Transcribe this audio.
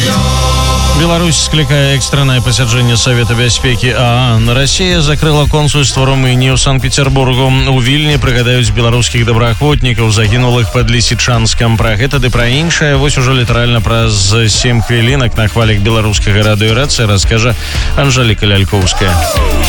Беларусь скликае экстранное пасяджэнне Совета бяспекі ААН. Россия закрыла консульство Румынии ў Санкт-Петербургу. У Вільні прыгадаюць беларускіх добраахвотнікаў, загінулых пад Лісічанскам. Пра гэта ды пра іншае вось ужо літаральна праз 7 хвілінак на хвалях беларускага радыёрацыі раскажа Анжэліка Лялькоўская.